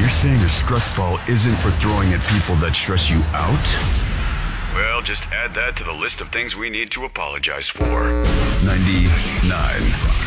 You're saying a stress ball isn't for throwing at people that stress you out? Well, just add that to the list of things we need to apologize for. 99.